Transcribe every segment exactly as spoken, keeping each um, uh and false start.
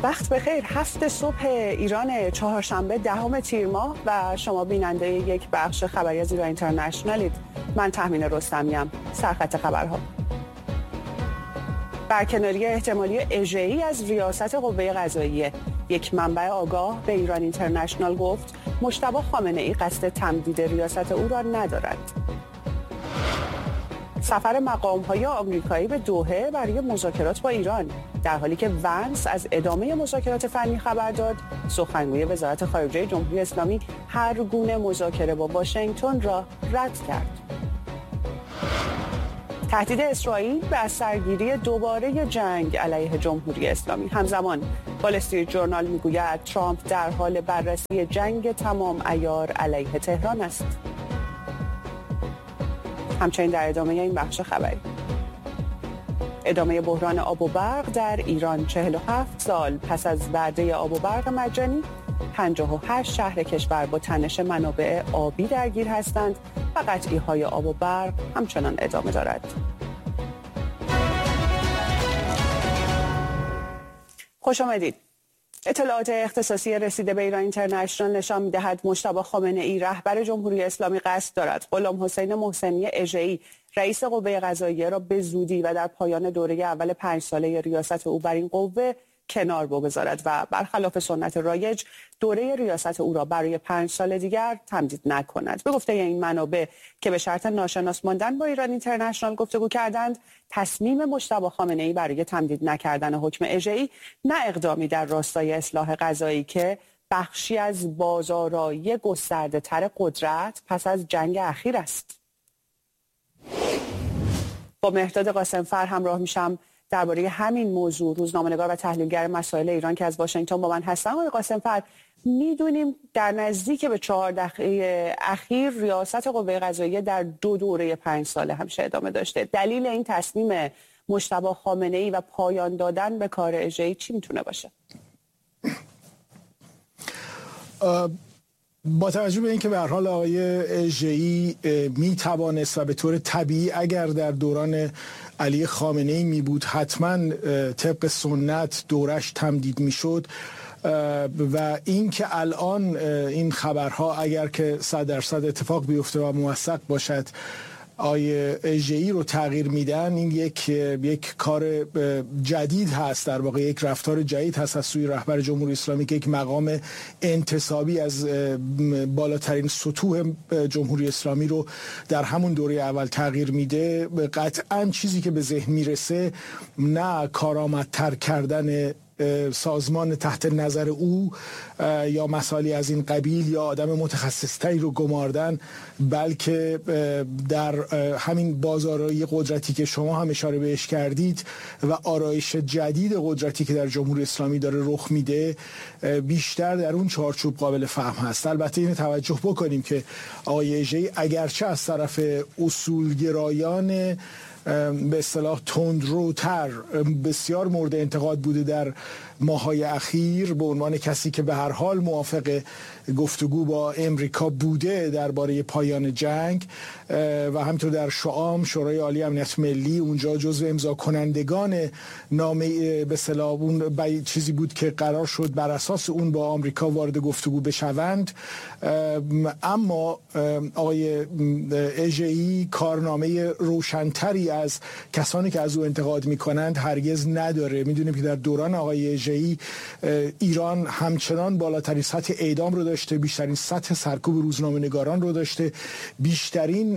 وقت بخیر. هفت صبح ایران، چهارشنبه دهم تیر ماه و شما بیننده یک بخش خبری از ایران اینترنشنالید. من تهمین رستمی‌ام. سرخط خبرها: برکناری احتمالی اژه‌ای از ریاست قوه قضاییه. یک منبع آگاه به ایران اینترنشنال گفت مجتبی خامنه‌ای قصد تمدید ریاست او را ندارد. سفر مقام‌های آمریکایی به دوحه برای مذاکرات با ایران. در حالی که ونس از ادامه مذاکرات فنی خبر داد، سخنگوی وزارت خارجه جمهوری اسلامی هر گونه مذاکره با واشنگتن را رد کرد. تهدید اسرائیل به سرگیری دوباره جنگ علیه جمهوری اسلامی. همزمان وال استریت ژورنال میگوید ترامپ در حال بررسی جنگ تمام عیار علیه تهران است. همچنین در ادامه این بخش خبری: ادامه بحران آب و برق در ایران. چهل و هفت سال پس از وعده آب و برق مجانی، پنجاه و هشت شهر کشور با تنش منابع آبی درگیر هستند و قطعی‌های آب و برق همچنان ادامه دارد. خوش آمدید. اطلاعات اختصاصی رسیده به ایران اینترنشنال نشان می‌دهد مجتبی خامنه‌ای رهبر جمهوری اسلامی قصد دارد غلام حسین محسنی اژه‌ای رئیس قوه قضاییه را به زودی و در پایان دوره اول پنج ساله ریاست او بر این قوه کنار بگذارد و برخلاف سنت رایج دوره ریاست او را برای پنج سال دیگر تمدید نکند. به گفته این منابع که به شرط ناشناس ماندن با ایران اینترنشنال گفتگو کردند، تصمیم مجتبی خامنه‌ای برای تمدید نکردن حکم اژه‌ای نه اقدامی در راستای اصلاح قضایی که بخشی از بازآرایی گسترده‌تر قدرت پس از جنگ اخیر است. با مهرداد قاسمفر همراه میشم درباره همین موضوع. روزنامه‌نگار و تحلیلگر مسائل ایران که از واشنگتن با من هستن. آقای قاسمفر، میدونیم در نزدیک به چهار دهه اخیر ریاست قوه قضاییه در دو دوره پنج ساله همیشه ادامه داشته. دلیل این تصمیم مجتبی خامنه‌ای و پایان دادن به کار اژه‌ای چی میتونه باشه؟ با توجه به اینکه به هر حال آقای اژه‌ای می توانست و به طور طبیعی اگر در دوران علی خامنه‌ای می بود حتما طبق سنت دورش تمدید می شد و اینکه الان این خبرها اگر که صد درصد اتفاق بیفته و موثق باشد آیه اژه‌ای رو تغییر میدن، این یک یک کار جدید هست، در واقع یک رفتار جدید هست از سوی رهبر جمهوری اسلامی که یک مقام انتصابی از بالاترین سطوح جمهوری اسلامی رو در همون دوره اول تغییر میده. قطعاً چیزی که به ذهن میرسه نه کارآمدتر کردن سازمان تحت نظر او یا مسائلی از این قبیل یا آدم متخصصتری رو گماردن، بلکه در همین بازآرایی قدرتی که شما هم اشاره بهش کردید و آرایش جدید قدرتی که در جمهوری اسلامی داره رخ میده بیشتر در اون چارچوب قابل فهم هست. البته این توجه بکنیم که آقای اژه‌ای اگرچه از طرف اصولگرایان به اصطلاح تندروتر بسیار مورد انتقاد بوده در ماهای اخیر به عنوان کسی که به هر حال موافق گفتگو با امریکا بوده درباره پایان جنگ و همینطور در شام شورای عالی امنیت ملی اونجا جزو امضا کنندگان نامه به اصطلاح اون چیزی بود که قرار شد بر اساس اون با آمریکا وارد گفتگو بشوند. اما آقای اژه‌ای کارنامه روشنتری از کسانی که از او انتقاد میکنند هرگز نداره. میدونیم که در دوران آقای اژه‌ای ایران همچنان بالاترین سطح اعدام رو داشته، بیشترین سطح سرکوب روزنامه‌نگاران رو داشته، بیشترین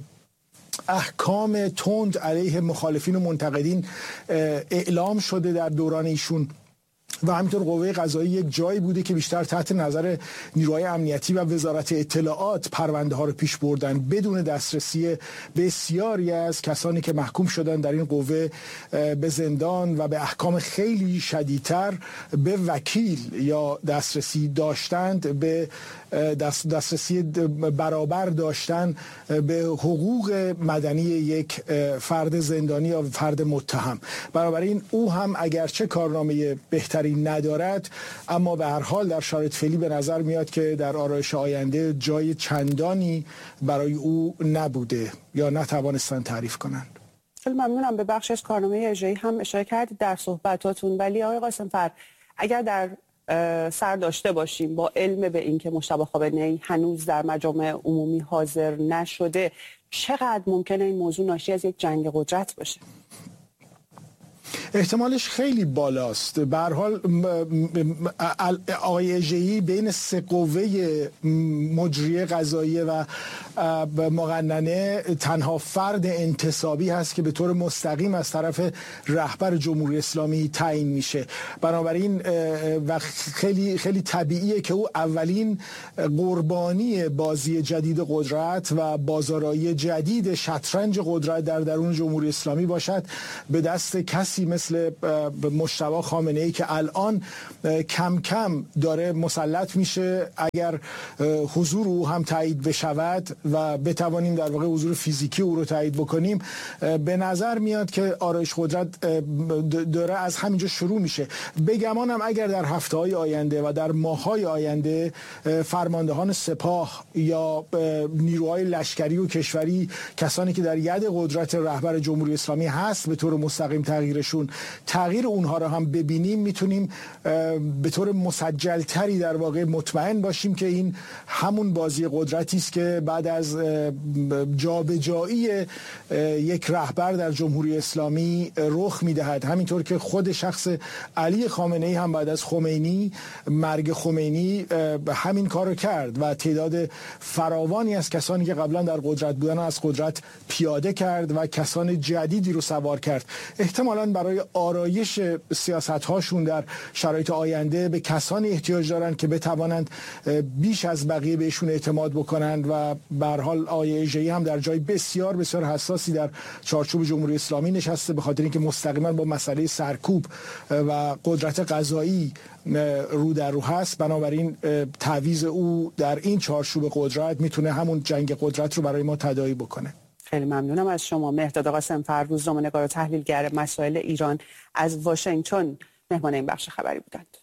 احکام تند علیه مخالفین و منتقدین اعلام شده در دوران ایشون و همینطور قوه قضایی یک جایی بوده که بیشتر تحت نظر نیروهای امنیتی و وزارت اطلاعات پرونده ها رو پیش بردن بدون دسترسی بسیاری از کسانی که محکوم شدن در این قوه به زندان و به احکام خیلی شدیدتر به وکیل یا دسترسی داشتند، به دست دسترسی برابر داشتن به حقوق مدنی یک فرد زندانی یا فرد متهم. بنابراین او هم اگرچه کارنامه بهتری ندارد، اما به هر حال در شرایط فعلی به نظر میاد که در آرایش آینده جای چندانی برای او نبوده یا نتوانستن تعریف کنند. خیلی ممنونم. به بخش از کارنامه اژه‌ای هم اشاره کردید در صحبتاتون، ولی آقای قاسمفر اگر در سر داشته باشیم با علم به این که مجتبی خامنه‌ای هنوز در مجامع عمومی حاضر نشده، چقدر ممکنه این موضوع ناشی از یک جنگ قدرت باشه؟ احتمالش خیلی بالاست. به هر حال آقای اژه‌ای بین سه قوه مجریه قضاییه و مقننه تنها فرد انتصابی هست که به طور مستقیم از طرف رهبر جمهوری اسلامی تعیین میشه. بنابراین و خیلی خیلی طبیعیه که او اولین قربانی بازی جدید قدرت و بازارایی جدید شطرنج قدرت در درون جمهوری اسلامی باشد، به دست کسی مثل مجتبی خامنه‌ای که الان کم کم داره مسلط میشه. اگر حضور او هم تایید بشود و بتوانیم در واقع حضور فیزیکی او رو تایید بکنیم، به نظر میاد که آرایش قدرت داره از همینجا شروع میشه. بگمانم اگر در هفته‌های آینده و در ماه‌های آینده فرماندهان سپاه یا نیروهای لشکری و کشوری، کسانی که در ید قدرت رهبر جمهوری اسلامی هست، به طور مستقیم تغییرشون تغییر اونها رو هم ببینیم، میتونیم به طور مسجلتری در واقع مطمئن باشیم که این همون بازی قدرتی است که بعد از جابجایی یک رهبر در جمهوری اسلامی رخ میدهد. همینطور که خود شخص علی خامنه‌ای هم بعد از خمینی، مرگ خمینی، همین کار رو کرد و تعداد فراوانی از کسانی که قبلا در قدرت بودن از قدرت پیاده کرد و کسان جدیدی رو سوار کرد. احتمالاً برای آرایش سیاست‌هاشون در شرایط آینده به کسانی احتیاج دارند که بتوانند بیش از بقیه بهشون اعتماد بکنند و به هر حال آقای اژه‌ای هم در جای بسیار بسیار حساسی در چارچوب جمهوری اسلامی نشسته، به خاطر اینکه مستقیما با مسئله سرکوب و قدرت قضایی رو در رو هست. بنابراین تعویض او در این چارچوب قدرت میتونه همون جنگ قدرت رو برای ما تداعی بکنه. خیلی ممنونم از شما. مهرداد قاسم فر، روزنامه‌نگار و تحلیلگر مسائل ایران از واشنگتن مهمان این بخش خبری بودند.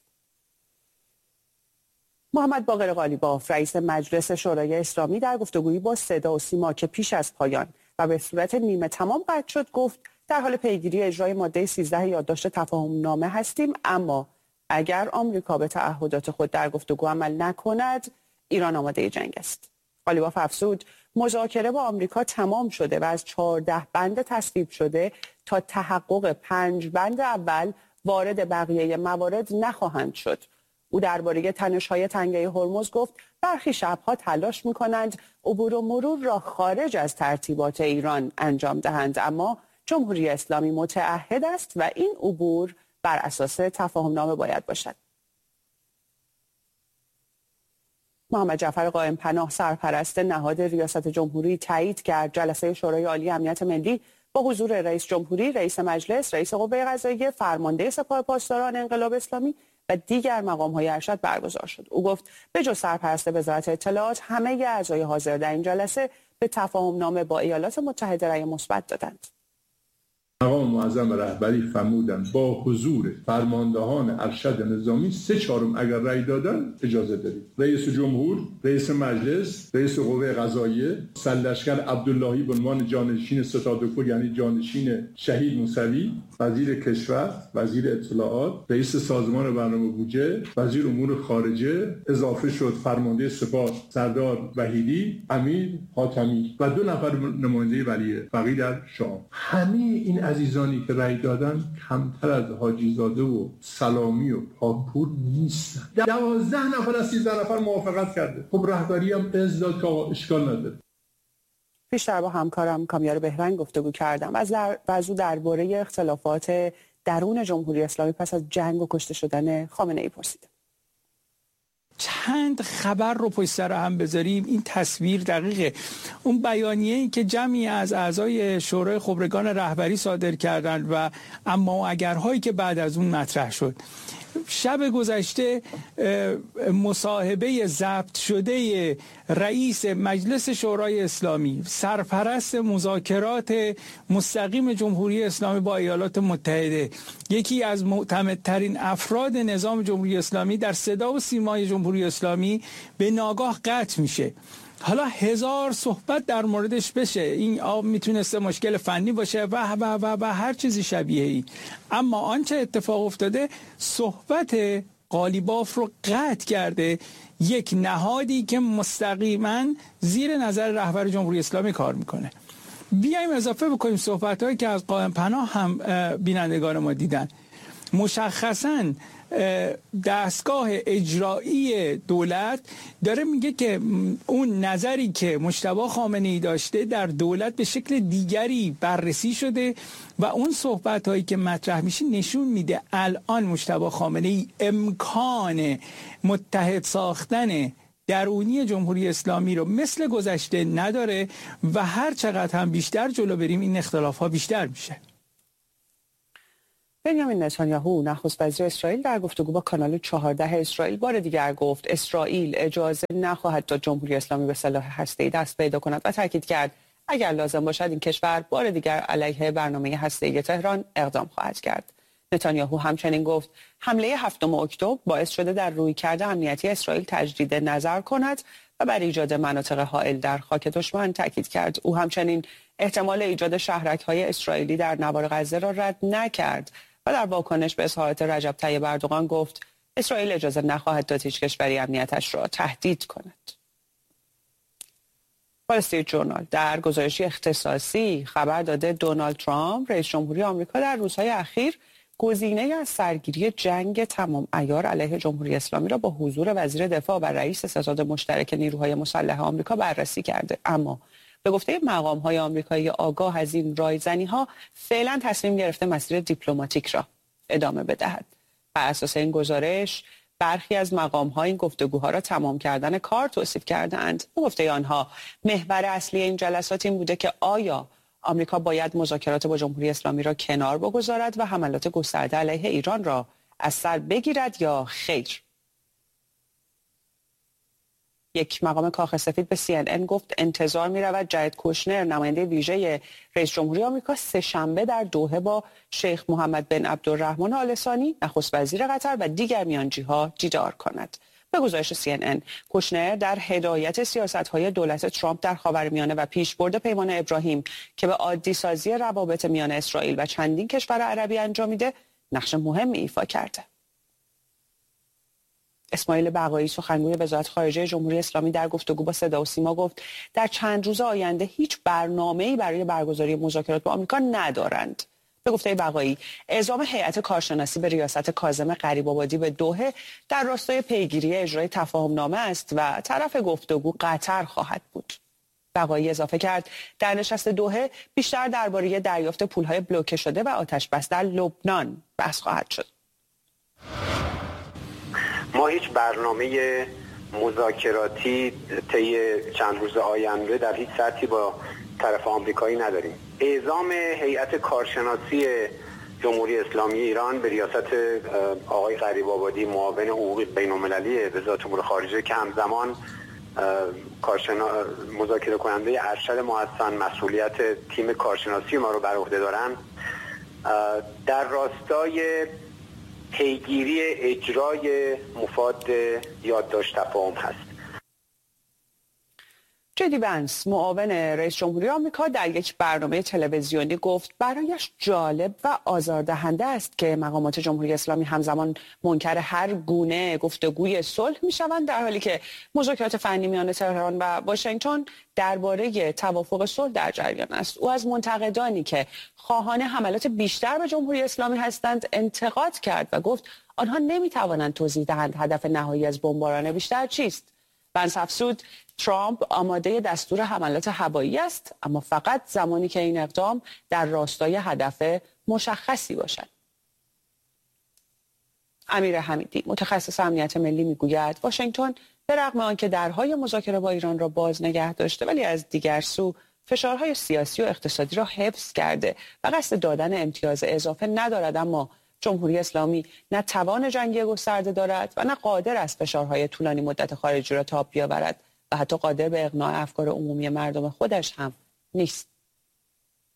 محمد باقر قالیباف، رئیس مجلس شورای اسلامی، در گفتگویی با صدا و سیما که پیش از پایان و به صورت نیمه تمام قطع شد، گفت در حال پیگیری اجرای ماده سیزده یادداشت تفاهم نامه هستیم، اما اگر آمریکا به تعهدات خود در گفتگو عمل نکند، ایران آماده جنگ است. قالیباف افزود مذاکره با آمریکا تمام شده و از چهارده بند تصویب شده تا تحقق پنج بند اول وارد بقیه موارد نخواهند شد. او درباره تنش‌های تنگه هرمز گفت برخی شب‌ها تلاش می‌کنند عبور و مرور را خارج از ترتیبات ایران انجام دهند، اما جمهوری اسلامی متعهد است و این عبور بر اساس تفاهم‌نامه باید باشد. محمد جعفر قائم پناه، سرپرست نهاد ریاست جمهوری، تایید کرد جلسه شورای عالی امنیت ملی با حضور رئیس جمهوری، رئیس مجلس، رئیس قوه قضاییه، فرمانده سپاه پاسداران انقلاب اسلامی و دیگر مقام‌های ارشد برگزار شد. او گفت به جز سرپرست وزارت اطلاعات، همه اعضای حاضر در این جلسه به تفاهم‌نامه با ایالات متحده رأی مثبت دادند. مقام معظم رهبری فرمودند با حضور فرماندهان ارشد نظامی سه چهارم اگر رأی دادن اجازه بدید. رئیس جمهور، رئیس مجلس، رئیس قوه قضاییه، سرلشکر عبداللهی به عنوان جانشین ستادکل یعنی جانشین شهید موسوی، وزیر کشور، وزیر اطلاعات، رئیس سازمان برنامه بودجه، وزیر امور خارجه، اضافه شد فرمانده سپاه سردار وحیدی، امیر حاتمی و دو نفر نماینده ولی فقیه در شام. همه این عزیزانی که رأی دادن کمتر از حاجی زاده و سلامی و پاکپور نیستن. دوازده نفر از سیزده نفر موافقت کرده. خب رهبری هم ازداد که اشکال نداره. پیشتر با همکارم کامیار بهرنگ گفتگو کردم و از او درباره اختلافات درون جمهوری اسلامی پس از جنگ و کشته شدن خامنه‌ای پرسیدم. چند خبر رو پشت سر هم بذاریم این تصویر دقیقه. اون بیانیه‌ای که جمعی از اعضای شورای خبرگان رهبری صادر کردند و اما اگرهایی که بعد از اون مطرح شد. شب گذشته مصاحبه ضبط شده رئیس مجلس شورای اسلامی، سرپرست مذاکرات مستقیم جمهوری اسلامی با ایالات متحده، یکی از معتمدترین افراد نظام جمهوری اسلامی، در صدا و سیمای جمهوری اسلامی به ناگاه قطع میشه. حالا هزار صحبت در موردش بشه، این آب میتونسته مشکل فنی باشه و و و و هر چیزی شبیه ای، اما آنچه اتفاق افتاده صحبت قالیباف رو قطع کرده یک نهادی که مستقیما زیر نظر رهبر جمهوری اسلامی کار میکنه. بیایم اضافه بکنیم صحبت‌هایی که از قائم پناه هم بینندگان ما دیدن. مشخصاً دستگاه اجرایی دولت داره میگه که اون نظری که مجتبی خامنه‌ای داشته در دولت به شکل دیگری بررسی شده و اون صحبت‌هایی که مطرح میشه نشون میده الان مجتبی خامنه‌ای امکان متحد ساختن درونی جمهوری اسلامی رو مثل گذشته نداره و هر چقدر هم بیشتر جلو بریم این اختلاف‌ها بیشتر میشه. بنیامین نتانیاهو نخست وزیر اسرائیل در گفتگو با کانال چهارده اسرائیل بار دیگر گفت اسرائیل اجازه نخواهد داد جمهوری اسلامی به سلاح هسته‌ای دست پیدا کند و تاکید کرد اگر لازم باشد این کشور بار دیگر علیه برنامه هسته‌ای تهران اقدام خواهد کرد. نتانیاهو همچنین گفت حمله هفتم اکتبر باعث شده در رویکرد امنیتی اسرائیل تجدید نظر کند و بر ایجاد مناطق حائل در خاک دشمن تاکید کرد. او همچنین احتمال ایجاد شهرک‌های اسرائیلی در نوار غزه را رد نکرد و در واکنش به اظهارات رجب طیب اردوغان گفت اسرائیل اجازه نخواهد داد هیچ کشوری امنیتش را تهدید کند. وال استریت ژورنال در گزارشی اختصاصی خبر داده دونالد ترامپ رئیس جمهوری آمریکا در روزهای اخیر گزینه از سرگیری جنگ تمام عیار علیه جمهوری اسلامی را با حضور وزیر دفاع و رئیس ستاد مشترک نیروهای مسلح آمریکا بررسی کرده، اما به گفته مقام‌های آمریکایی آگاه از این رایزنی‌ها فعلا تصمیم گرفته مسیر دیپلماتیک را ادامه بدهد. بر اساس این گزارش برخی از مقام‌ها این گفتگوها را تمام کردن کار توصیف کردند. به گفته آنها محور اصلی این جلسات این بوده که آیا آمریکا باید مذاکرات با جمهوری اسلامی را کنار بگذارد و حملات گسترده علیه ایران را از سر بگیرد یا خیر. یک مقام کاخ سفید به سی ان ان گفت انتظار می رود جارد کوشنر نماینده ویژه رئیس جمهوری آمریکا سه شنبه در دوحه با شیخ محمد بن عبدالرحمن آل ثانی نخست وزیر قطر و دیگر میانجی‌ها دیدار کند. به گزارش سی ان ان کوشنر در هدایت سیاست‌های دولت ترامپ در خاورمیانه و پیشبرد پیمان ابراهیم که به عادی سازی روابط میان اسرائیل و چندین کشور عربی انجامیده نقش مهمی ایفا کرده. اسماعیل بقایی سخنگوی وزارت خارجه جمهوری اسلامی در گفتگو با صدا و سیما گفت در چند روز آینده هیچ برنامه‌ای برای برگزاری مذاکرات با آمریکا ندارند. به گفته بقایی اعزام هیئت کارشناسی به ریاست کاظم غریب‌آبادی به دوحه در راستای پیگیری اجرای تفاهم‌نامه است و طرف گفتگو قطر خواهد بود. بقایی اضافه کرد در نشست دوحه بیشتر درباره دریافت پول‌های بلوکه شده و آتش‌بس در لبنان بحث خواهد شد. ما هیچ برنامه مذاکراتی طی چند روز آینده در هیچ سطحی با طرف آمریکایی نداریم. اعزام هیئت کارشناسی جمهوری اسلامی ایران به ریاست آقای غریب‌آبادی معاون حقوق بین‌المللی وزارت امور خارجه که همزمان کارشنا... مذاکره کننده ارشد محسن مسئولیت تیم کارشناسی ما رو بر عهده دارن در راستای پیگیری اجرای مفاد یادداشت تفاهم هست. جدی بنس معاون رئیس جمهوری آمریکا در یک برنامه تلویزیونی گفت برایش جالب و آزاردهنده است که مقامات جمهوری اسلامی همزمان منکر هر گونه گفتگوی صلح میشوند در حالی که مذاکرات فنی میان تهران و واشنگتن درباره توافق صلح در جریان است. او از منتقدانی که خواهان حملات بیشتر به جمهوری اسلامی هستند انتقاد کرد و گفت آنها نمیتوانند توضیح دهند هدف نهایی از بمباران بیشتر چیست. بنس افزود ترامپ آماده دستور حملات هوایی است اما فقط زمانی که این اقدام در راستای هدف مشخصی باشد. امیر حمیدی متخصص امنیت ملی میگوید واشنگتن به رغم آنکه درهای مذاکره با ایران را باز نگه داشته ولی از دیگر سو فشارهای سیاسی و اقتصادی را حفظ کرده و قصد دادن امتیاز اضافه ندارد، اما جمهوری اسلامی نه توان جنگی گسترده دارد و نه قادر است فشارهای طولانی مدت خارجی را تاب بیاورد و حتی قادر به اقناع افکار عمومی مردم خودش هم نیست.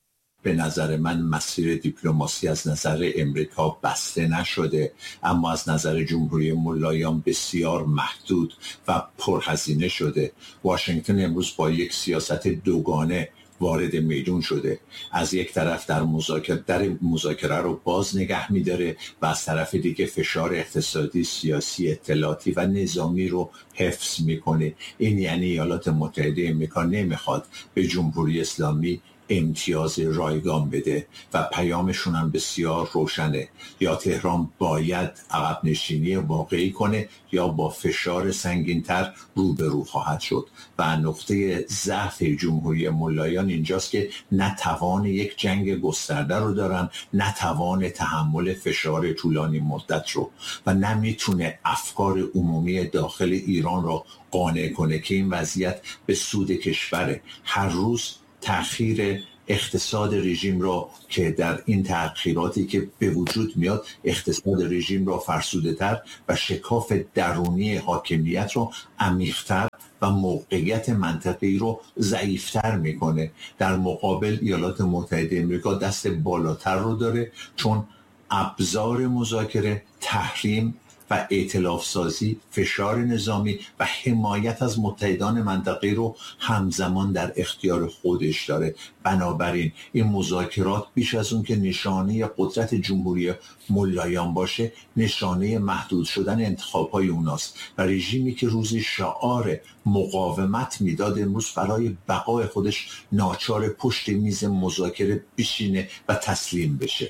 به نظر من مسیر دیپلماسی از نظر امریکا بسته نشده، اما از نظر جمهوری ملایان بسیار محدود و پرهزینه شده. واشنگتن امروز با یک سیاست دوگانه وارد میدون شده. از یک طرف در مذاکره در مذاکره رو باز نگه می‌داره و از طرف دیگه فشار اقتصادی، سیاسی، اطلاعاتی و نظامی رو حفظ میکنه. این یعنی ایالات متحده آمریکا نمیخواد به جمهوری اسلامی امتیاز رایگان بده و پیامشون هم بسیار روشنه. یا تهران باید عقب نشینی واقعی کنه یا با فشار سنگین‌تر روبرو خواهد شد. و نقطه ضعف جمهوری ملایان اینجاست که نه توان یک جنگ گسترده رو دارن، نه توان تحمل فشار طولانی مدت رو، و نمیتونه افکار عمومی داخل ایران رو قانع کنه که این وضعیت به سود کشوره. هر روز تأخیر اقتصاد رژیم را که در این تغییراتی که به وجود میاد اقتصاد رژیم را فرسوده تر و شکاف درونی حاکمیت را عمیق‌تر و موقعیت منطقه‌ای رو ضعیف‌تر میکنه. در مقابل ایالات متحده آمریکا دست بالاتر رو داره، چون ابزار مذاکره، تحریم و ائتلاف سازی، فشار نظامی و حمایت از متحدان منطقه‌ای رو همزمان در اختیار خودش داره. بنابراین این مذاکرات بیش از اون که نشانه قدرت جمهوری ملایان باشه، نشانه محدود شدن انتخاب‌های اوناست و رژیمی که روزی شعار مقاومت میداد امروز برای بقای خودش ناچار پشت میز مذاکره بشینه و تسلیم بشه.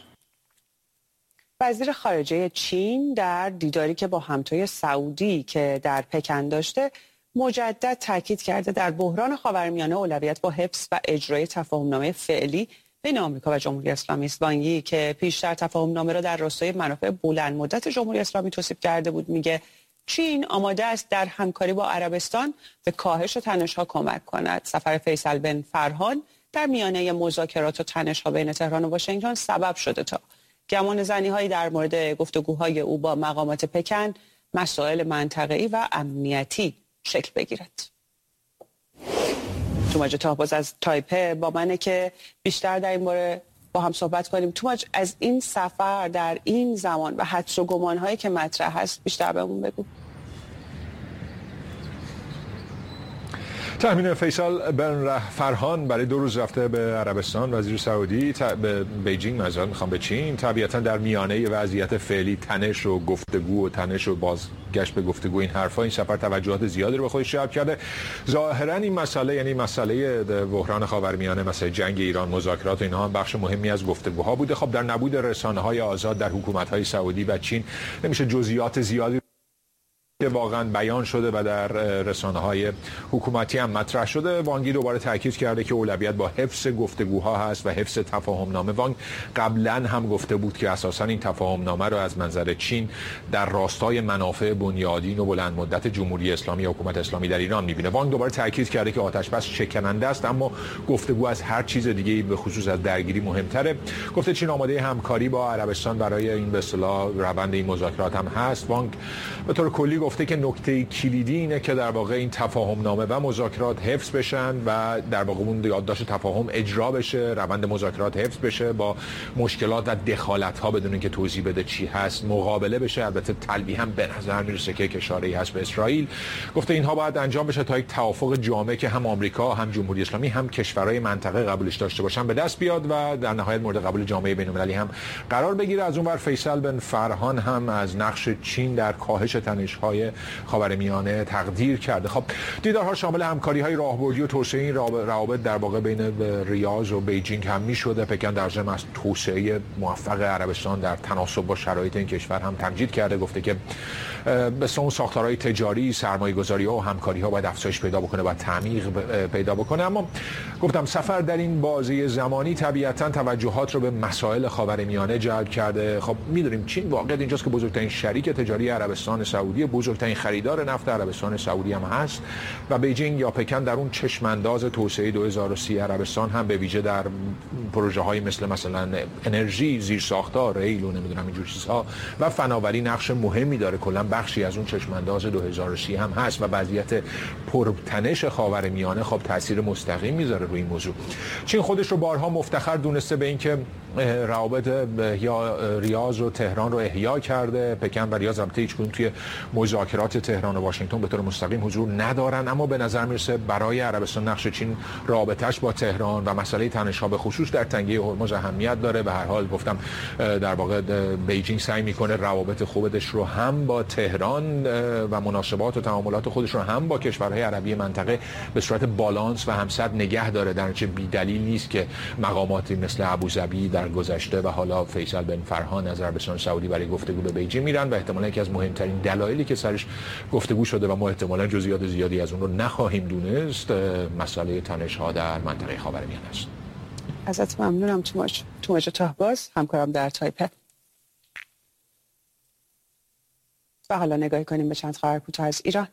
وزیر خارجه چین در دیداری که با همتای سعودی که در پکن داشته مجدد تاکید کرده در بحران خاورمیانه اولویت با حفظ و اجرای تفاهم‌نامه فعلی بین آمریکا و جمهوری اسلامی است. وانگ یی که پیشتر تفاهم‌نامه را در راستای منافع بلند مدت جمهوری اسلامی توصیف کرده بود، میگه چین آماده است در همکاری با عربستان به کاهش تنش‌ها کمک کند. سفر فیصل بن فرهان در میانه مذاکرات و تنش‌ها بین تهران و واشنگتن سبب شده تا گمان زنی‌هایی در مورد گفتگوهای او با مقامات پکن مسائل منطقه‌ای و امنیتی شکل بگیرد. توماج تاهباز از تایپه با منه که بیشتر در این باره با هم صحبت کنیم. توماج، از این سفر در این زمان و حدس و گمان‌هایی که مطرح هست بیشتر بهمون بگو. تأمین فیصل بن فرهان برای دو روز رفته به عربستان، وزیر سعودی به بیجینگ، معذرت میخوام به چین. طبیعتا در میانه وضعیت فعلی تنش و گفتگو و تنش و بازگشت به گفتگو این حرفا، این سفر توجهات زیادی رو به خودش جلب کرده. ظاهرا این مسئله، یعنی مسئله بحران خاورمیانه، مسئله جنگ ایران، مذاکرات و اینها هم بخش مهمی از گفتگوها بوده. خب در نبود رسانه‌های آزاد در حکومت‌های سعودی و چین نمیشه جزئیات زیادی که واقعا بیان شده و در رسانه‌های حکومتی هم مطرح شده. وانگ دوباره تاکید کرده که اولویت با حفظ گفتگوها هست و حفظ تفاهم‌نامه. وانگ قبلا هم گفته بود که اساساً این تفاهم‌نامه رو از منظر چین در راستای منافع بنیادین و بلند مدت جمهوری اسلامی و حکومت اسلامی در ایران می‌بینه. وانگ دوباره تاکید کرده که آتش‌بس شکننده است، اما گفتگو از هر چیز دیگه‌ای به خصوص از درگیری مهم‌تره. گفته چین آماده همکاری با عربستان برای این به اصطلاح روند این مذاکرات هم هست. وانگ به طور کلی گفته که نکته کلیدی اینه که در واقع این تفاهم‌نامه و مذاکرات حفظ بشن و در واقع اون یادداشت تفاهم اجرا بشه، روند مذاکرات حفظ بشه، با مشکلات و دخالت‌ها بدون اینکه توضیح بده چی هست مقابله بشه. البته تلبیه هم به نظر میرسه که اشاره‌ای هست به اسرائیل. گفته اینها باید انجام بشه تا یک توافق جامع که هم آمریکا، هم جمهوری اسلامی، هم کشورهای منطقه قبولش داشته باشن به دست بیاد و در نهایت مورد قبول جامعه بین‌المللی هم قرار بگیره. از اونور فیصل بن فرهان هم از نقش چین در کاهش تنش‌های خاورمیانه تقدیر کرده. خب دیدارها شامل همکاری‌های راهبردی و توسعه این روابط در واقع بین ریاض و بیجینگ هم می‌شده. پکن در ضمن از توسعه موفق عربستان در تناسب با شرایط این کشور هم تمجید کرده. گفته که به اون ساختارهای تجاری، سرمایه‌گذاری‌ها و همکاری‌ها باید افزایش پیدا بکنه و تعمیق پیدا بکنه. اما گفتم سفر در این بازه زمانی طبیعتاً توجهات رو به مسائل خاورمیانه جلب کرده. خب می‌دونیم چین واقعا اینجاست که بزرگترین شریک تجاری عربستان سعودی، بزرگ بزرگترین خریدار نفت عربستان سعودی هم هست و بیجینگ یا پکن در اون چشمانداز توسعه دو هزار و سی عربستان هم به ویژه در پروژه های مثل مثلا انرژی، زیرساختار، ریل و نمیدونم اینجور چیزها و فناوری نقش مهمی داره. کلا بخشی از اون چشمانداز دو هزار و سی هم هست و وضعیت پرتنش خاورمیانه خب تاثیر مستقیم میذاره روی این موضوع. چین خودش رو بارها مفتخر دونسته به اینکه روابط یا ریاض و تهران رو احیا کرده. پکن و ریاض البته هیچ کدوم توی مذاکرات تهران و واشنگتن به طور مستقیم حضور ندارن، اما به نظر میرسه برای عربستان نقش چین رابطش با تهران و مسئله تنش‌ها به خصوص در تنگه هرمز اهمیت داره. به هر حال گفتم در واقع بیجینگ سعی میکنه روابط خوبش رو هم با تهران و مناسبات و تعاملات خودش رو هم با کشورهای عربی منطقه به صورت بالانس و همسد نگه داره، در نتیجه بی‌دلیل نیست که مقاماتی مثل ابوظبی در گذشته و حالا فیصل بن فرهان از عربستان سعودی برای گفتگو به بیجینگ میرن و احتمالاً یکی از مهمترین دلایلی که سرش گفتگو شده و ما احتمالاً جزئیات زیادی از اون رو نخواهیم دونست مسئله تنش‌ها در منطقه خاورمیانه است. ازت ممنونم توماج توماج تاهباز، همکارم در تایپه. و حالا نگاهی کنیم به چند خبر کوتاه از ایران.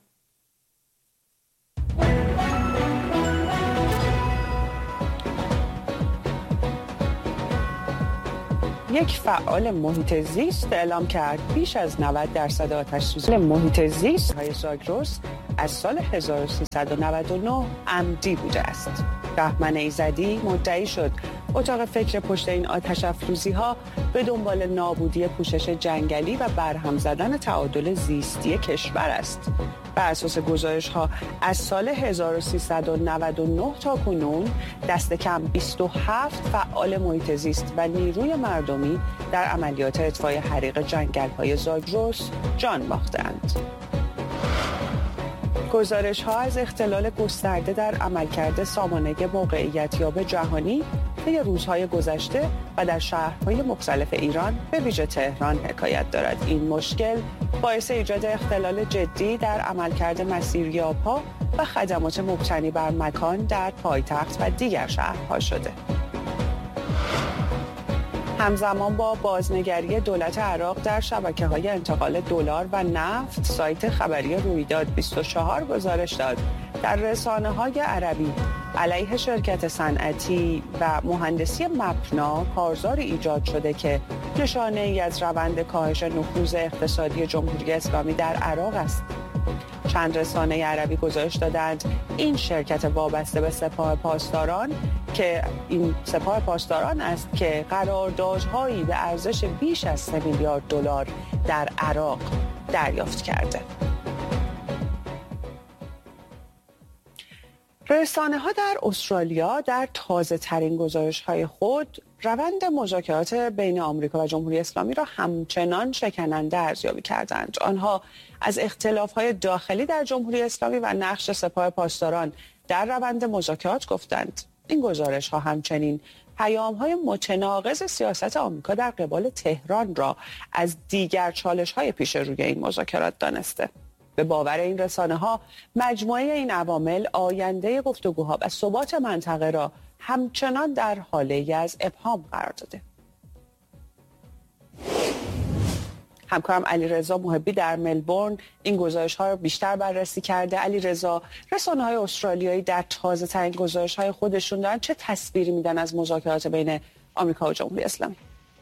یک فعال محیط زیست اعلام کرد بیش از نود درصد آتش سوزی محیط زیست های زاگرس از سال هزار و سیصد و نود و نه عمدی بوده است. بهمن ایزدی مدعی شد اتاق فکر پشت این آتش افروزی ها به دنبال نابودی پوشش جنگلی و برهم زدن تعادل زیستی کشور است. بر اساس گزارش ها از سال هزار و سیصد و نود و نه تا کنون دست کم بیست و هفت فعال محیط زیست و نیروی مردمی در عملیات اطفای حریق جنگل های زاگرس جان باختند. گزارش ها از اختلال گسترده در عملکرد سامانه موقعیتیاب جهانی طی روزهای گذشته و در شهرهای مختلف ایران به ویژه تهران حکایت دارد. این مشکل باعث ایجاد اختلال جدی در عملکرد مسیریاب‌ها و خدمات مبتنی بر مکان در پایتخت و دیگر شهرها شده. همزمان با بازنگری دولت عراق در شبکه‌های انتقال دلار و نفت، سایت خبری رویداد بیست و چهار گزارش داد در رسانه‌های عربی علیه شرکت صنعتی و مهندسی مپنا کارزاری ایجاد شده که نشانه‌ای از روند کاهش نفوذ اقتصادی جمهوری اسلامی در عراق است. چند رسانه عربی گزارش دادند این شرکت وابسته به سپاه پاسداران که این سپاه پاسداران است که قراردادهایی به ارزش بیش از سه میلیارد دلار در عراق دریافت کرده. رسانه ها در استرالیا در تازه ترین گزارش های خود روند مذاکرات بین آمریکا و جمهوری اسلامی را همچنان شکننده ارزیابی کردند. آنها از اختلاف های داخلی در جمهوری اسلامی و نقش سپاه پاسداران در روند مذاکرات گفتند. این گزارش ها همچنین پیام های متناقض سیاست آمریکا در قبال تهران را از دیگر چالش های پیش روی این مذاکرات دانسته. به باور این رسانه ها مجموعه این عوامل آینده گفتگوها و ثبات منطقه را همچنان در حاله از ابهام قرار داده. همکارم علیرضا محبی در ملبورن این گزارش ها را بیشتر بررسی کرده. علیرضا، رسانه های استرالیایی در تازه ترین گزارش های خودشون دارن چه تصویری میدن از مذاکرات بین آمریکا و جمهوری اسلامی؟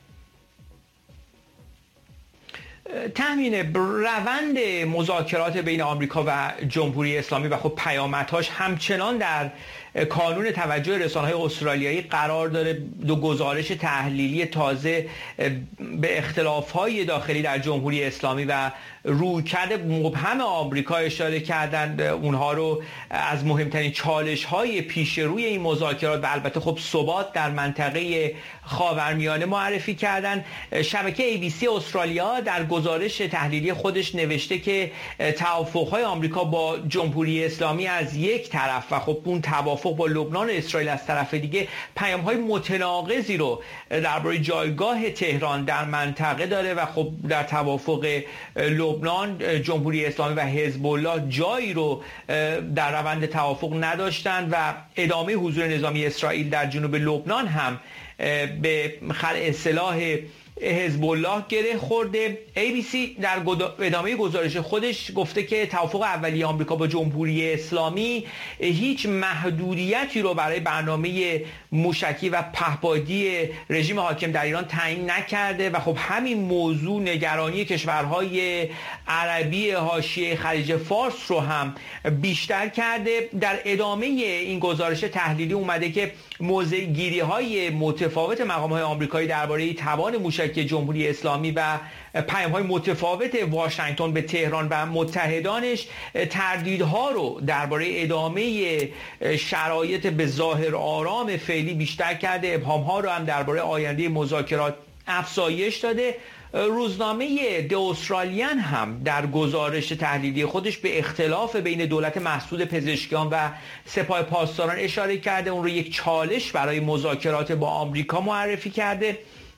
تامین روند مذاکرات بین آمریکا و جمهوری اسلامی و خب پیامدهاش همچنان در کانون توجه رسانه‌های استرالیایی قرار داره. دو گزارش تحلیلی تازه به اختلاف‌های داخلی در جمهوری اسلامی و رویکرد مبهم آمریکا اشاره کردند. اونها رو از مهمترین چالش‌های پیش روی این مذاکرات و البته خب ثبات در منطقه خاورمیانه معرفی کردند. شبکه ای بی سی استرالیا در گزارش تحلیلی خودش نوشته که توافق‌های آمریکا با جمهوری اسلامی از یک طرف و خب اون توافق با لبنان و اسرائیل از طرف دیگه پیام‌های متناقضی رو درباره جایگاه تهران در منطقه داره و خب در توافق لبنان جمهوری اسلامی و حزب الله جایی رو در روند توافق نداشتند و ادامه حضور نظامی اسرائیل در جنوب لبنان هم به اصطلاح حزب الله گره خورده. ای بی سی در ادامه گزارش خودش گفته که توافق اولیه آمریکا با جمهوری اسلامی هیچ محدودیتی رو برای برنامه موشکی و پهپادی رژیم حاکم در ایران تعیین نکرده و خب همین موضوع نگرانی کشورهای عربی حاشیه خلیج فارس رو هم بیشتر کرده. در ادامه این گزارش تحلیلی اومده که موضع گیری های متفاوت مقام های آمریکایی درباره توان موشکی جمهوری اسلامی و پیام های متفاوت واشنگتن به تهران و متحدانش تردیدها رو درباره ادامه شرایط به ظاهر آرام فعلی بیشتر کرده. ابهام ها رو هم درباره آینده مذاکرات افزایش داده. روزنامه د استرالیان هم در گزارش تحلیلی خودش به اختلاف بین دولت مسعود پزشکیان و سپاه پاسداران اشاره کرده، اون رو یک چالش برای مذاکرات با آمریکا معرفی کرده.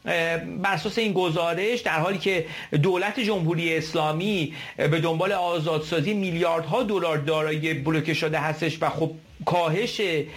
بر اساس این گزارش در حالی که دولت جمهوری اسلامی به دنبال آزادسازی میلیاردها دلار دارایی بلوکه شده هستش و خب کاهش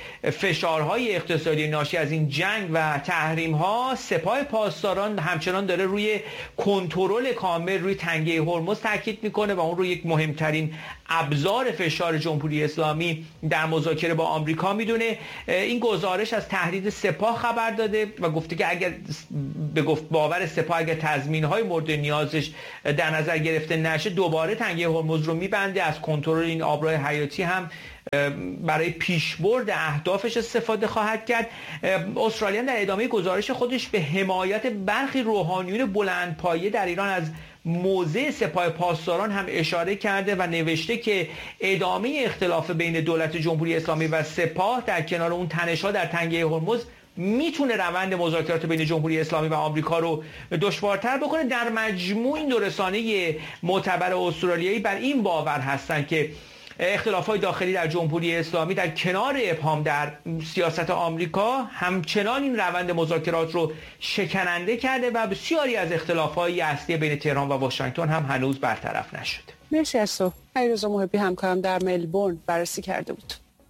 فشارهای اقتصادی ناشی از این جنگ و تحریم‌ها، سپاه پاسداران همچنان داره روی کنترل کامل روی تنگه هرمز تاکید میکنه و اون رو یک مهمترین ابزار فشار جمهوری اسلامی در مذاکره با آمریکا میدونه. این گزارش از تهدید سپاه خبر داده و گفته که اگر به گفت باور سپاه اگر تضمین‌های مورد نیازش در نظر گرفته نشه دوباره تنگه هرمز رو میبنده. از کنترل این آبراه حیاتی هم برای پیشبرد اهدافش استفاده خواهد کرد. استرالیا در ادامه گزارش خودش به حمایت برخی روحانیون بلندپایه در ایران از موضع سپاه پاسداران هم اشاره کرده و نوشته که ادامه اختلاف بین دولت جمهوری اسلامی و سپاه در کنار اون تنش‌ها در تنگه هرمز میتونه روند مذاکرات بین جمهوری اسلامی و آمریکا رو دشوارتر بکنه. در مجموع این دو رسانه معتبر استرالیایی بر این باور هستند که اختلافات داخلی در جمهوری اسلامی در کنار ابهام در سیاست آمریکا همچنان این روند مذاکرات رو شکننده کرده و بسیاری از اختلافات اصلی بین تهران و واشنگتن هم هنوز برطرف نشده. مرسی از تو. علیرضا محبی همکارم در ملبورن بررسی کرده بود.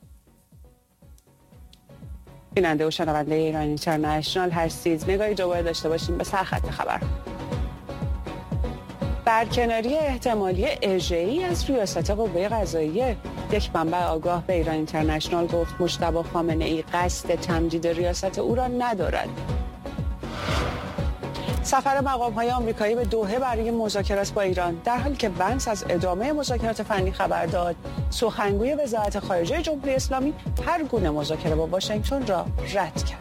بیننده و شنونده ایران اینترنشنال هستید. نگاهی دوباره داشته باشیم به سرخط خبر. برکناری احتمالی اژه‌ای از ریاست قوه قضاییه. یک منبع آگاه به ایران اینترنشنال گفت مجتبی خامنه‌ای قصد تمدید ریاست او را ندارد. سفر مقام‌های آمریکایی به دوحه برای مذاکرات با ایران. در حالی که ونس از ادامه مذاکرات فنی خبر داد، سخنگوی وزارت خارجه جمهوری اسلامی هر گونه مذاکره با واشنگتن را رد کرد.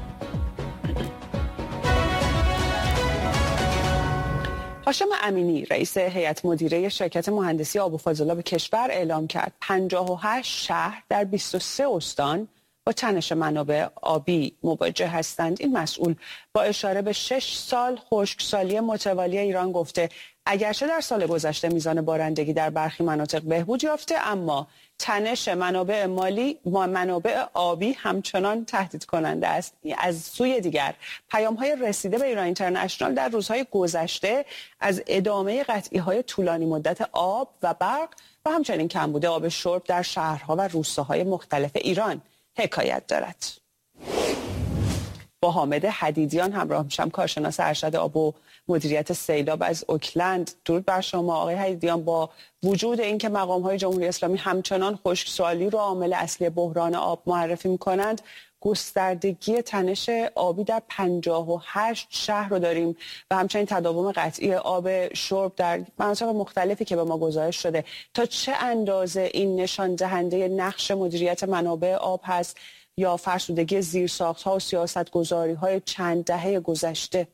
هاشم امینی رئیس هیئت مدیره شرکت مهندسی آب و فاضلاب کشور اعلام کرد پنجاه و هشت شهر در بیست و سه استان با تنش منابع آبی مواجه هستند. این مسئول با اشاره به شش سال خشکسالی متوالی ایران گفته اگرچه در سال گذشته میزان بارندگی در برخی مناطق بهبود یافته، اما تنش منابع مالی و منابع آبی همچنان تهدید کننده است. از سوی دیگر پیام‌های رسیده به ایران اینترنشنال در روزهای گذشته از ادامه قطعی‌های طولانی مدت آب و برق و همچنین کمبود آب شرب در شهرها و روستاهای مختلف ایران حکایت دارد. با حامد حدیدیان همراه میشم، کارشناس ارشد آب و مدیریت سیلاب از اوکلند. درود بر شما آقای حدیدیان. با وجود اینکه مقام‌های جمهوری اسلامی همچنان خشکسالی رو عامل اصلی بحران آب معرفی می‌کنند، گستردگی تنش آبی در پنجاه و هشت شهر رو داریم و همچنین تداوم قطعی آب شرب در مناطق مختلفی که به ما گزارش شده. تا چه اندازه این نشان دهنده نقش مدیریت منابع آب هست یا فرسودگی زیرساخت‌ها و سیاست‌گذاری‌های چند دهه گذشته؟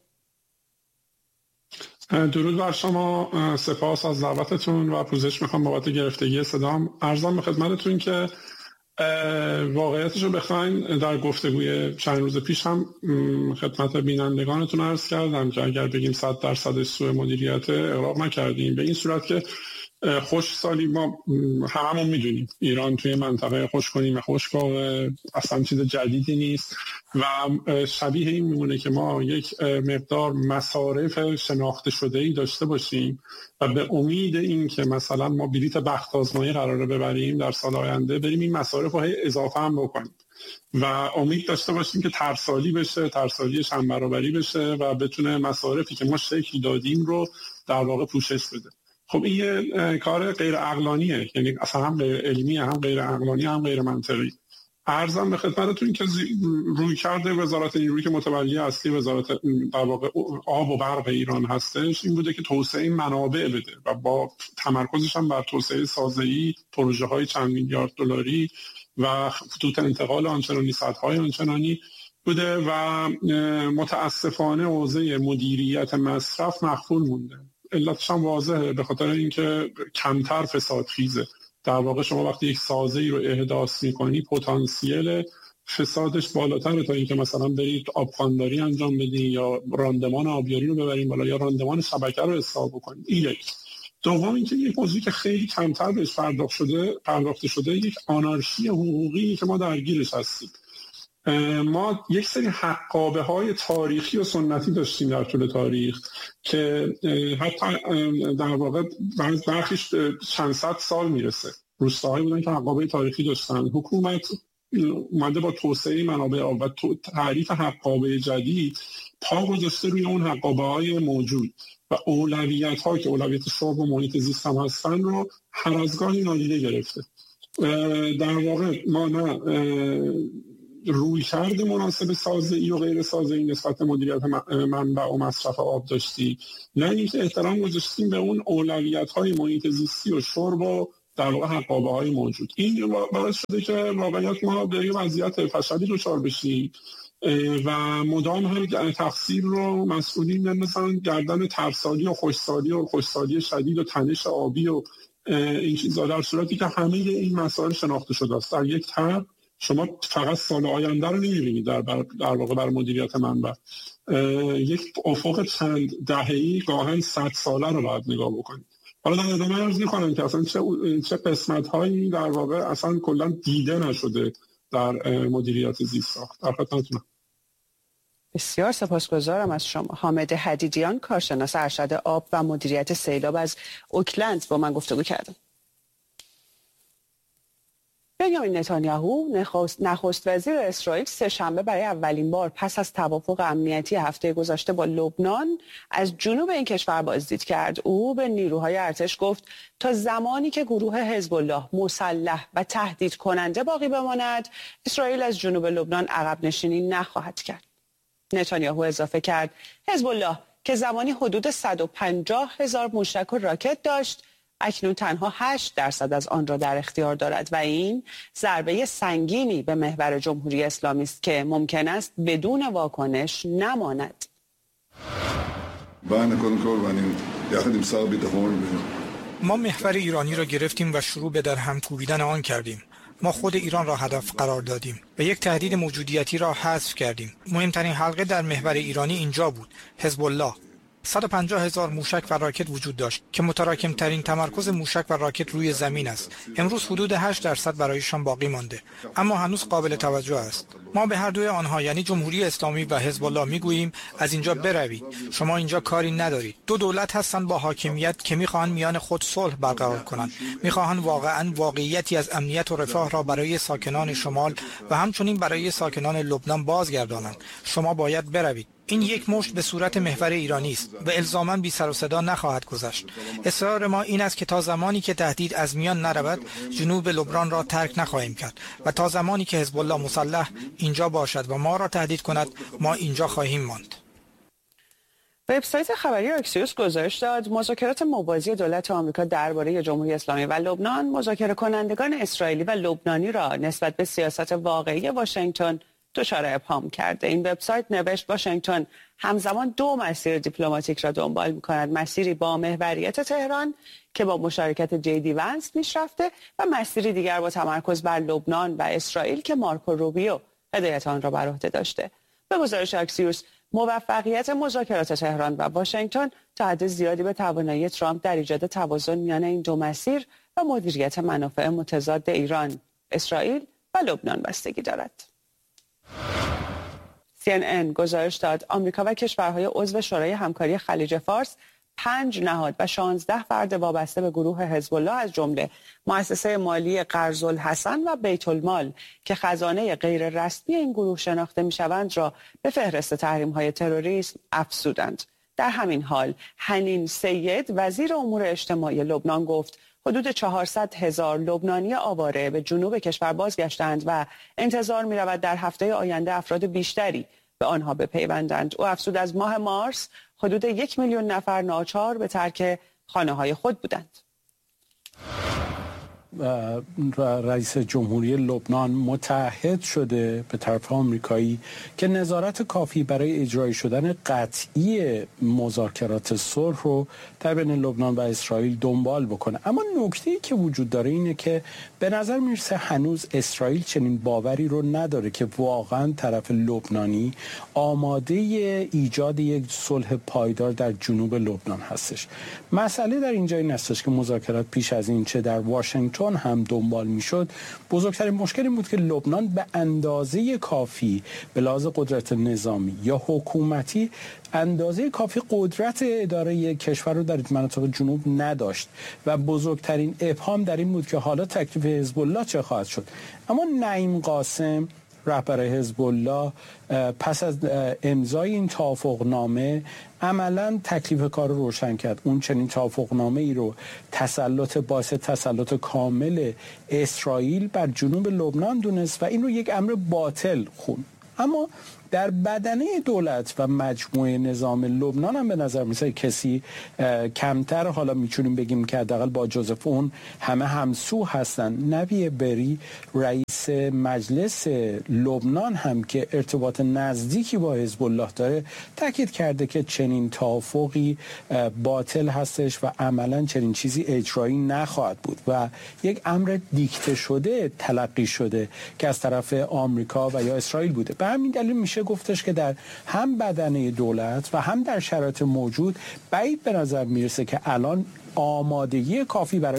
درود بر شما، سپاس از دعوتتون و پوزش میخوام بابت گرفتگی صدام. عرضم به خدمتتون که واقعیتش رو بخواین در گفتگوی چند روز پیش هم خدمت بینندگانتون عرض کردم که اگر بگیم صد درصد سوء مدیریت اغراق نکردیم، به این صورت که خشکسالی ما هممون میدونیم ایران توی منطقه خشک‌کنیم خشک‌آب اصلا چیز جدیدی نیست و شبیه این میمونه که ما یک مقدار مصارف شناخته شده‌ای داشته باشیم و به امید این که مثلا ما بلیت بخت آزمایی قراره ببریم در سال آینده بریم این مصارف رو اضافه هم بکنیم و امید داشته باشیم که ترسالی بشه، ترسالی چند برابری بشه و بتونه مصارفی که ما شکل دادیم رو در واقع پوشش بده. خب این یه کار غیر عقلانیه، یعنی اصلا هم غیر علمیه، هم غیر عقلانی، هم غیر منطقی. عرضم به خدمتتون که روی کرده وزارت نیرویی که متولی اصلی وزارت در واقع آب و برق ایران هستش این بوده که توسعه منابع بده و با تمرکزش هم بر توسعه سازه‌ای، پروژه‌های چند میلیارد دلاری و خطوط انتقال آنچنانی، سدهای آنچنانی بوده و متاسفانه حوزه مدیریت مصرف مخفول مونده. علتش هم واضحه، به خاطر اینکه کمتر فساد خیزه. در واقع شما وقتی یک سازه‌ای رو احداث می‌کنی پتانسیل فسادش بالاتره تا اینکه مثلا برید آبخوانداری انجام بدین یا راندمان آبیاری رو ببرین بالا یا راندمان شبکه رو اصلاح بکنید. این یک. دوم اینکه یک موضوعی که خیلی کمتر بهش پرداخت شده پرداخته شده یک آنارشی حقوقی که ما درگیرش هستیم. ما یک سری حقابه های تاریخی و سنتی داشتیم در طول تاریخ که حتی در واقع برخیش چند صد سال میرسه. روستاهایی بودن که حقابه تاریخی داشتن. حکومت اومده با توسعه منابع آب و تعریف حقابه جدید پا گذاشته روی اون حقابه های موجود و اولویت ها که اولویت شرب و محیط زیست هم هستن رو هر از گاهی نادیده گرفته. در واقع ما نه روی کرده مناسب سازه‌ای و غیر سازه‌ای نسبت مدیریت منبع و مصرف آب داشتی، نه اینکه احترام گذاشتیم به اون اولویت‌های محیط زیستی و شرب و در واقع حقابه‌های موجود. این باعث شده که واقعیت ما به یه وضعیت فشلی دچار بشیم و مدام هم تقصیر رو مسئولین مثلا گردن ترسالی و خوشسالی و خوشسالی شدید و تنش آبی و این چیزا، در صورتی که همه این مسائل شناخته شده است. در یک طرف شما فقط سال آینده رو نمی‌بینید در در واقع بر مدیریت منبع، یک افق چند دهه‌ای گاهن صد ساله رو باید نگاه بکنید. حالا در ادامه عرض می‌کنم که اصلا چه چه قسمت‌هایی در واقع اصلا کلا دیده نشده در مدیریت زیست ساخت. در خدمتتونم. بسیار سپاسگزارم از شما. حامد حدیدیان، کارشناس ارشد آب و مدیریت سیلاب از اوکلند با من گفتگو کردم. بنیامین نتانیاهو نخست وزیر اسرائیل سه‌شنبه برای اولین بار پس از توافق امنیتی هفته گذشته با لبنان از جنوب این کشور بازدید کرد. او به نیروهای ارتش گفت تا زمانی که گروه حزب الله مسلح و تهدید کننده باقی بماند اسرائیل از جنوب لبنان عقب نشینی نخواهد کرد. نتانیاهو اضافه کرد حزب الله که زمانی حدود صد و پنجاه هزار موشک و راکت داشت اکنون تنها هشت درصد از آن را در اختیار دارد و این ضربه سنگینی به محور جمهوری اسلامی است که ممکن است بدون واکنش نماند. ما محور ایرانی را گرفتیم و شروع به در هم کوبیدن آن کردیم. ما خود ایران را هدف قرار دادیم و یک تهدید موجودیتی را حذف کردیم. مهمترین حلقه در محور ایرانی اینجا بود، حزب الله. صد و پنجاه هزار موشک و راکت وجود داشت که متراکم ترین تمرکز موشک و راکت روی زمین است. امروز حدود هشت درصد برایشان باقی مانده، اما هنوز قابل توجه است. ما به هر دوی آنها یعنی جمهوری اسلامی و حزب الله میگوییم از اینجا بروید، شما اینجا کاری ندارید. دو دولت هستند با حاکمیت که میخواهند میان خود صلح برقرار کنند، میخواهند واقعا واقعیتی از امنیت و رفاه را برای ساکنان شمال و همچنین برای ساکنان لبنان بازگردانند. شما باید بروید. این یک مشت به صورت محور ایرانی است و الزاماً بی سر و صدا نخواهد گذشت. اصرار ما این است که تا زمانی که تهدید از میان نرود جنوب لبنان را ترک نخواهیم کرد و تا زمانی که حزب الله مسلح اینجا باشد و ما را تهدید کند ما اینجا خواهیم ماند. وبسایت خبری اکسیوس گزارش داد مذاکرات موازی دولت آمریکا درباره جمهوری اسلامی و لبنان مذاکره کنندگان اسرائیلی و لبنانی را نسبت به سیاست واقعی واشنگتن دچار ابهام کرده. این وبسایت نوشت واشنگتن همزمان دو مسیر دیپلماتیک را دنبال می‌کند، مسیری با محوریت تهران که با مشارکت جی دی ونس پیش رفته و مسیری دیگر با تمرکز بر لبنان و اسرائیل که مارکو روبیو هدایت آن را بر عهده داشته. به گزارش اکسیوس موفقیت مذاکرات تهران و واشنگتن تا حد زیادی به توانایی ترامپ در ایجاد توازن میان این دو مسیر و مدیریت منافع متضاد ایران، اسرائیل و لبنان بستگی دارد. سی ان ان گزارش داد آمریکا و کشورهای عضو شورای همکاری خلیج فارس پنج نهاد و شانزده فرد وابسته به گروه حزب الله از جمله مؤسسه مالی قرض الحسن و بیت المال که خزانه غیر رسمی این گروه شناخته میشوند را به فهرست تحریم‌های تروریسم افزودند. در همین حال حنین سید وزیر امور اجتماعی لبنان گفت حدود چهارصد هزار لبنانی آواره به جنوب کشور بازگشتند و انتظار می رود در هفته آینده افراد بیشتری به آنها بپیوندند. او افزود از ماه مارس حدود یک میلیون نفر ناچار به ترک خانه های خود بودند. رئیس جمهوری لبنان متعهد شده به طرف آمریکایی که نظارت کافی برای اجرای شدن قطعی مذاکرات صلح رو در بین لبنان و اسرائیل دنبال بکنه. اما نکته‌ای که وجود داره اینه که به نظر میرسه هنوز اسرائیل چنین باوری رو نداره که واقعا طرف لبنانی آماده ایجاد یک صلح پایدار در جنوب لبنان هستش. مسئله در اینجا این هستش که مذاکرات پیش از این چه در واشنگتن هم دنبال میشد، بزرگترین مشکل این بود که لبنان به اندازه کافی به لحاظ قدرت نظامی یا حکومتی اندازه کافی قدرت اداره یک کشور رو در مناطق جنوب نداشت و بزرگترین ابهام در این بود که حالا تکلیف حزب الله چه خواهد شد. اما نعیم قاسم رهبر حزب الله پس از امضای این توافقنامه عملاً تکلیف کار رو روشن کرد. اون چنین توافقنامه ای رو تسلط باعث تسلط کامل اسرائیل بر جنوب لبنان دونست و این رو یک امر باطل خوند. اما در بدنه دولت و مجموعه نظام لبنان هم به نظر میسه کسی کمتر، حالا میتونیم بگیم که حداقل با جوزف اون همه همسو هستن. نبی بری رئیس مجلس لبنان هم که ارتباط نزدیکی با حزب الله داره تاکید کرده که چنین توافقی باطل هستش و عملا چنین چیزی اجرایی نخواهد بود و یک امر دیکته شده تلقی شده که از طرف آمریکا و یا اسرائیل بوده. به همین دلیل میشه گفتش که در هم بدنه دولت و هم در شرایط موجود بعید به نظر میرسه که الان آمادگی کافی برای